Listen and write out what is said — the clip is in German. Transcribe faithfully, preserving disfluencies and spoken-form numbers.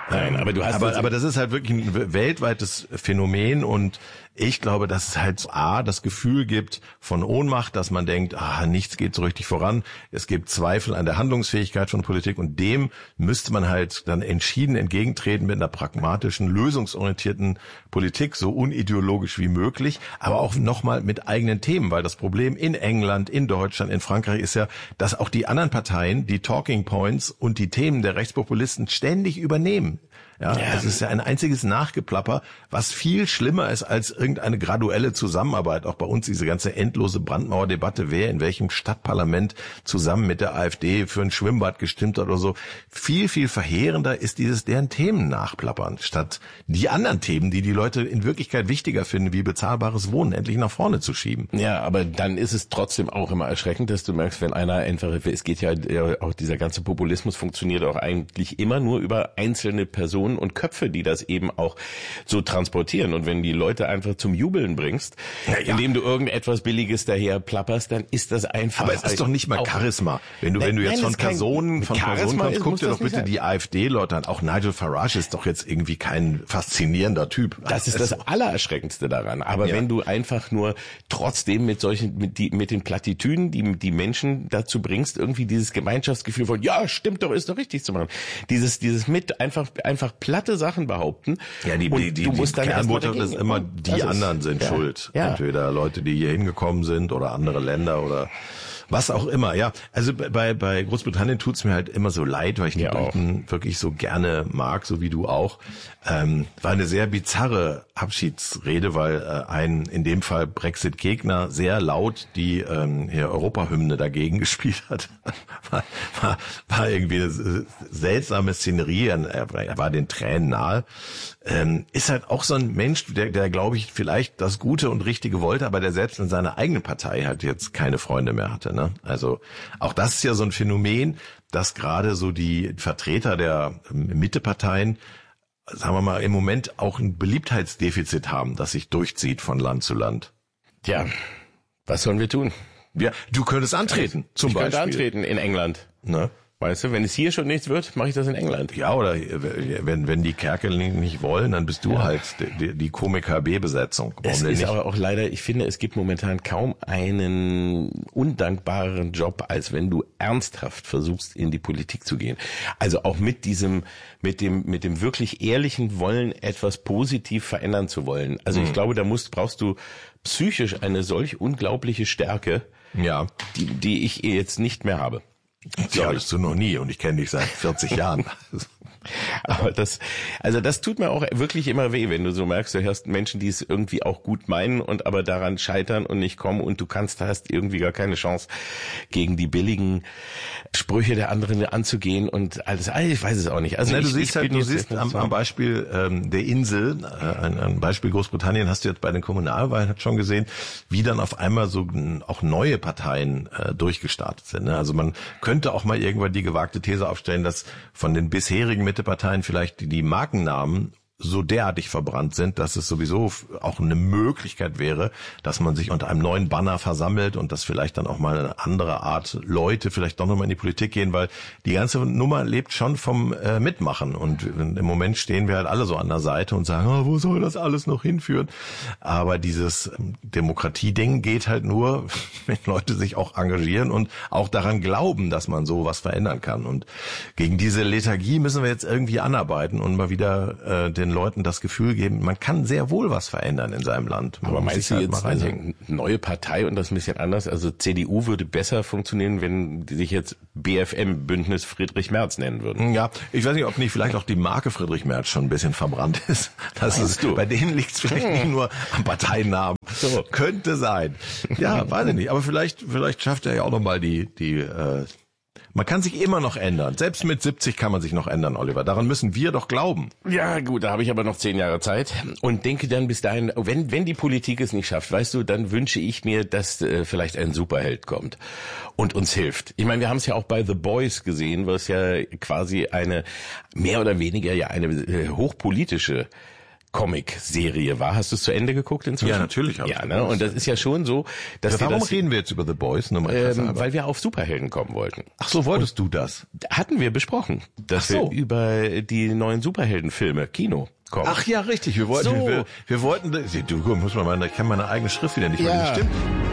Nein, aber du hast aber, aber das ist halt wirklich ein weltweites Phänomen und ich glaube, dass es halt A, das Gefühl gibt von Ohnmacht, dass man denkt, ah, nichts geht so richtig voran. Es gibt Zweifel an der Handlungsfähigkeit von Politik und dem müsste man halt dann entschieden entgegentreten mit einer pragmatischen, lösungsorientierten Politik, so unideologisch wie möglich, aber auch nochmal mit eigenen Themen, weil das Problem in England, in Deutschland, in Frankreich ist ja, dass auch die anderen Parteien die Talking Points und die Themen der Rechtspopulisten ständig übernehmen. Ja, ja, es ist ja ein einziges Nachgeplapper, was viel schlimmer ist als irgendeine graduelle Zusammenarbeit. Auch bei uns diese ganze endlose Brandmauerdebatte, wer in welchem Stadtparlament zusammen mit der AfD für ein Schwimmbad gestimmt hat oder so. Viel, viel verheerender ist dieses deren Themen nachplappern, statt die anderen Themen, die die Leute in Wirklichkeit wichtiger finden, wie bezahlbares Wohnen, endlich nach vorne zu schieben. Ja, aber dann ist es trotzdem auch immer erschreckend, dass du merkst, wenn einer einfach, es geht ja, auch dieser ganze Populismus funktioniert auch eigentlich immer nur über einzelne Personen und Köpfe, die das eben auch so transportieren. Und wenn die Leute einfach zum Jubeln bringst, ja, ja. indem du irgendetwas Billiges daher plapperst, dann ist das einfach... Aber es ist doch nicht mal Charisma. Wenn du, nein, wenn du jetzt nein, von Personen, von Personen kommst, guck dir doch bitte die AfD-Leute an. Auch Nigel Farage ist doch jetzt irgendwie kein faszinierender Typ. Das ist das Allererschreckendste daran. Aber ja. wenn du einfach nur trotzdem mit solchen, mit, die, mit den Plattitüden, die, die Menschen dazu bringst, irgendwie dieses Gemeinschaftsgefühl von, ja, stimmt doch, ist doch richtig zu machen. Dieses, dieses mit einfach, einfach platte Sachen behaupten. Ja, die, die, die, du musst die dann Kernbotschaft ist immer, die ist, anderen sind ja, schuld. Ja. Entweder Leute, die hier hingekommen sind oder andere Länder oder was auch immer. Ja, also bei bei Großbritannien tut's mir halt immer so leid, weil ich die ja Briten auch wirklich so gerne mag, so wie du auch. Ähm, war eine sehr bizarre Abschiedsrede, weil äh, ein in dem Fall Brexit-Gegner sehr laut die ähm, hier Europahymne dagegen gespielt hat. war, war, war irgendwie eine seltsame Szenerie. Er war den Tränen nahe. Ähm, ist halt auch so ein Mensch, der, der glaube ich vielleicht das Gute und Richtige wollte, aber der selbst in seiner eigenen Partei halt jetzt keine Freunde mehr hatte. Ne? Also auch das ist ja so ein Phänomen, dass gerade so die Vertreter der Mitteparteien, sagen wir mal, im Moment auch ein Beliebtheitsdefizit haben, das sich durchzieht von Land zu Land. Tja, was sollen wir tun? Ja, du könntest antreten, ich, zum ich Beispiel. Ich könnte antreten in England. Ne? Weißt du, wenn es hier schon nichts wird, mache ich das in England. Ja, oder wenn wenn die Kerkel nicht wollen, dann bist du ja halt die, die Komiker B-Besetzung. Es ist aber auch leider, ich finde, es gibt momentan kaum einen undankbareren Job, als wenn du ernsthaft versuchst, in die Politik zu gehen. Also auch mit diesem, mit dem, mit dem wirklich ehrlichen Wollen, etwas positiv verändern zu wollen. Also mhm. ich glaube, da musst, brauchst du psychisch eine solch unglaubliche Stärke, ja, die, die ich jetzt nicht mehr habe. Die hattest du noch nie und ich kenne dich seit vierzig Jahren. Aber das, also das tut mir auch wirklich immer weh, wenn du so merkst, du hörst Menschen, die es irgendwie auch gut meinen und aber daran scheitern und nicht kommen und du kannst, hast irgendwie gar keine Chance, gegen die billigen Sprüche der anderen anzugehen und alles. Ich weiß es auch nicht. Also Na, ich, du siehst ich halt, du siehst am, am Beispiel ähm, der Insel, äh, ein, ein Beispiel Großbritannien, hast du jetzt bei den Kommunalwahlen schon gesehen, wie dann auf einmal so auch neue Parteien äh, durchgestartet sind. Ne? Also man könnte auch mal irgendwann die gewagte These aufstellen, dass von den bisherigen Mitteparteien vielleicht die, die Markennamen so derartig verbrannt sind, dass es sowieso auch eine Möglichkeit wäre, dass man sich unter einem neuen Banner versammelt und dass vielleicht dann auch mal eine andere Art Leute vielleicht doch nochmal in die Politik gehen, weil die ganze Nummer lebt schon vom äh, Mitmachen und im Moment stehen wir halt alle so an der Seite und sagen, oh, wo soll das alles noch hinführen? Aber dieses Demokratie-Ding geht halt nur, wenn Leute sich auch engagieren und auch daran glauben, dass man so was verändern kann. Und gegen diese Lethargie müssen wir jetzt irgendwie anarbeiten und mal wieder äh, den Leuten das Gefühl geben, man kann sehr wohl was verändern in seinem Land. Man aber meinst du halt jetzt also neue Partei und das ein bisschen anders? Also C D U würde besser funktionieren, wenn die sich jetzt B F M, Bündnis Friedrich Merz, nennen würden. Ja, ich weiß nicht, ob nicht vielleicht auch die Marke Friedrich Merz schon ein bisschen verbrannt ist. Das ist du. Bei denen liegt es vielleicht nicht nur am Parteinamen. So. Könnte sein. Ja, weiß ich nicht. Aber vielleicht, vielleicht schafft er ja auch nochmal die, die, äh, man kann sich immer noch ändern. Selbst mit siebzig kann man sich noch ändern, Oliver. Daran müssen wir doch glauben. Ja, gut, da habe ich aber noch zehn Jahre Zeit und denke dann bis dahin, wenn wenn die Politik es nicht schafft, weißt du, dann wünsche ich mir, dass äh, vielleicht ein Superheld kommt und uns hilft. Ich meine, wir haben es ja auch bei The Boys gesehen, was ja quasi eine mehr oder weniger ja eine äh, hochpolitische Comic-Serie war. Hast du es zu Ende geguckt inzwischen? Ja, natürlich. Ja, ne? Und das ist ja schon so, dass ja, wir warum das, reden wir jetzt über The Boys? Nur mal ähm, weil wir auf Superhelden kommen wollten. Ach so, wolltest du das? Hatten wir besprochen, dass Ach so. wir über die neuen Superheldenfilme, Kino, kommen. Ach ja, richtig. Wir wollten, So. wir, wir wollten, du, muss mal meine, ich kann meine eigene Schrift wieder nicht, Ja. weil die stimmt.